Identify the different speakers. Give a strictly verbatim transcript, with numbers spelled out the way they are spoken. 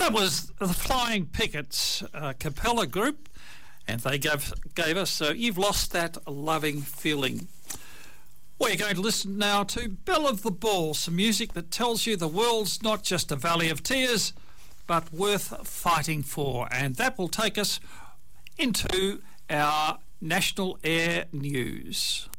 Speaker 1: That was the Flying Pickets uh, Capella group, and they gave, gave us uh, You've Lost That Loving Feeling. We're going to listen now to Belle of the Ball, some music that tells you the world's not just a valley of tears, but worth fighting for. And that will take us into our National Air News.